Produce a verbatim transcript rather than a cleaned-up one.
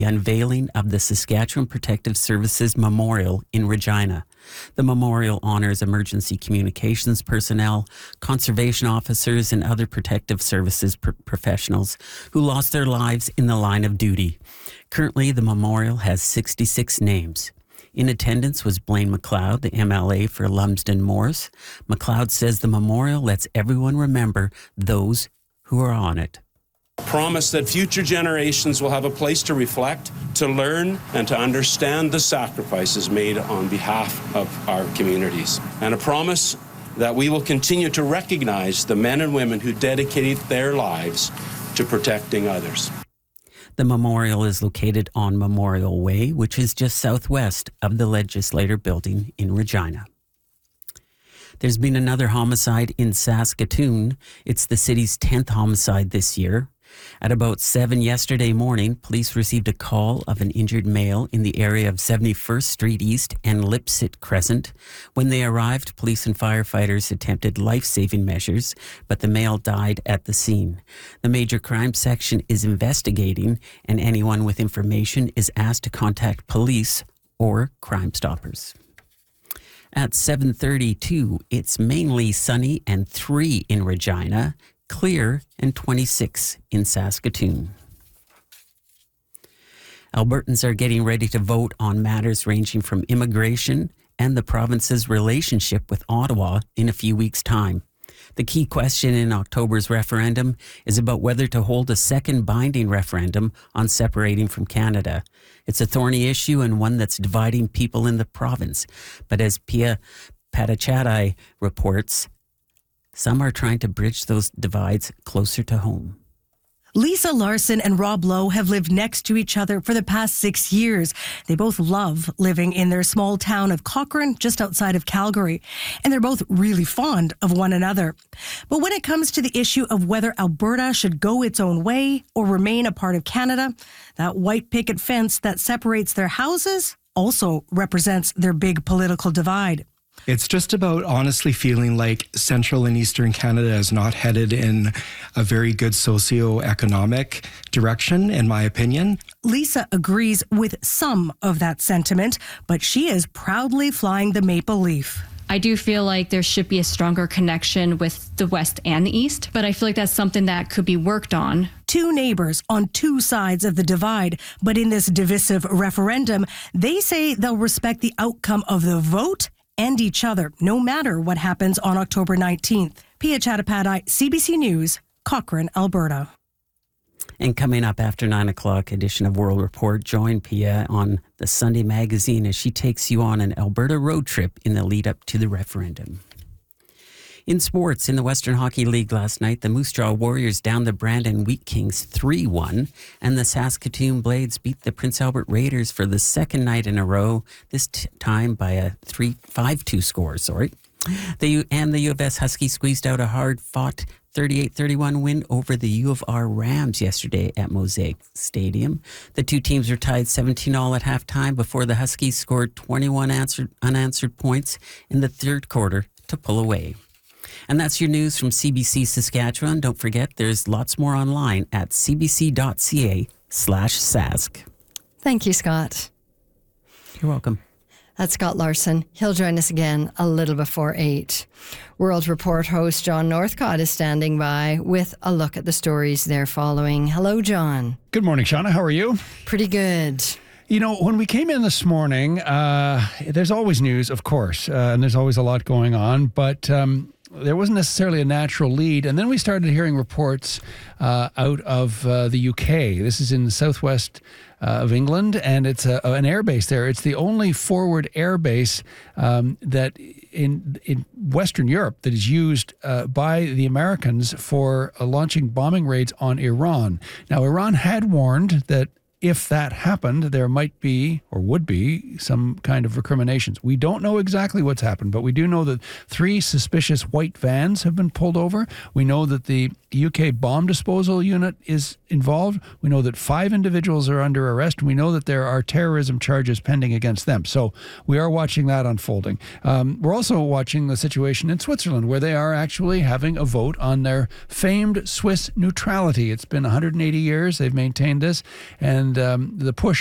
the unveiling of the Saskatchewan Protective Services Memorial in Regina. The memorial honors emergency communications personnel, conservation officers, and other protective services pr- professionals who lost their lives in the line of duty. Currently, the memorial has sixty-six names. In attendance was Blaine McLeod, the M L A for Lumsden Morris. McLeod says the memorial lets everyone remember those who are on it. Promise that future generations will have a place to reflect, to learn, and to understand the sacrifices made on behalf of our communities. And a promise that we will continue to recognize the men and women who dedicated their lives to protecting others. The memorial is located on Memorial Way, which is just southwest of the Legislature Building in Regina. There's been another homicide in Saskatoon. It's the city's tenth homicide this year. At about seven yesterday morning, police received a call of an injured male in the area of seventy-first Street East and Lipsit Crescent. When they arrived, police and firefighters attempted life-saving measures, but the male died at the scene. The Major Crime Section is investigating, and anyone with information is asked to contact police or Crime Stoppers. At seven thirty-two, it's mainly sunny and three in Regina, clear and twenty-six in Saskatoon. Albertans are getting ready to vote on matters ranging from immigration and the province's relationship with Ottawa in a few weeks' time. The key question in October's referendum is about whether to hold a second binding referendum on separating from Canada. It's a thorny issue and one that's dividing people in the province. But as Pia Patachadai reports, some are trying to bridge those divides closer to home. Lisa Larson and Rob Lowe have lived next to each other for the past six years. They both love living in their small town of Cochrane, just outside of Calgary. And they're both really fond of one another. But when it comes to the issue of whether Alberta should go its own way or remain a part of Canada, that white picket fence that separates their houses also represents their big political divide. It's just about honestly feeling like Central and Eastern Canada is not headed in a very good socio-economic direction, in my opinion. Lisa agrees with some of that sentiment, but she is proudly flying the Maple Leaf. I do feel like there should be a stronger connection with the West and the East, but I feel like that's something that could be worked on. Two neighbors on two sides of the divide, but in this divisive referendum, they say they'll respect the outcome of the vote and each other, no matter what happens on October nineteenth. Pia Chattopadhyay, C B C News, Cochrane, Alberta. And coming up after nine o'clock edition of World Report, join Pia on the Sunday Magazine as she takes you on an Alberta road trip in the lead up to the referendum. In sports, in the Western Hockey League last night, the Moose Jaw Warriors downed the Brandon Wheat Kings three one, and the Saskatoon Blades beat the Prince Albert Raiders for the second night in a row, this t- time by a three five two score, sorry. The U- and the U of S Huskies squeezed out a hard-fought thirty-eight thirty-one win over the U of R Rams yesterday at Mosaic Stadium. The two teams were tied seventeen all at halftime before the Huskies scored twenty-one answered, unanswered points in the third quarter to pull away. And that's your news from C B C Saskatchewan. Don't forget, there's lots more online at cbc.ca slash sask. Thank you, Scott. You're welcome. That's Scott Larson. He'll join us again a little before eight. World Report host John Northcott is standing by with a look at the stories they're following. Hello, John. Good morning, Shauna. How are you? Pretty good. You know, when we came in this morning, uh, there's always news, of course, uh, and there's always a lot going on, but um, there wasn't necessarily a natural lead. And then we started hearing reports uh, out of uh, the U K. This is in the southwest uh, of England, and it's a, an airbase there. It's the only forward airbase um, that in in Western Europe that is used uh, by the Americans for uh, launching bombing raids on Iran. Now, Iran had warned that if that happened, there might be or would be some kind of recriminations. We don't know exactly what's happened, but we do know that three suspicious white vans have been pulled over. We know that the U K bomb disposal unit is involved. We know that five individuals are under arrest, and we know that there are terrorism charges pending against them. So we are watching that unfolding. Um, we're also watching the situation in Switzerland, where they are actually having a vote on their famed Swiss neutrality. It's been one hundred eighty years they've maintained this, and and um, the push